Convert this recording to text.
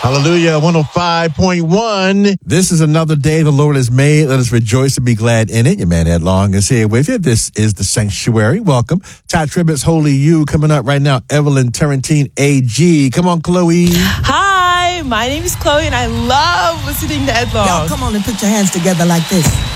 Hallelujah, 105.1. This is another day the Lord has made. Let us rejoice and be glad in it. Your man Ed Long is here with you. This is The Sanctuary. Welcome. Ty Tribbett's Holy You coming up right now. Evelyn Turrentine AG. Come on, Chloe. Hi, my name is Chloe, and I love listening to Ed Long. Y'all come on and put your hands together like this.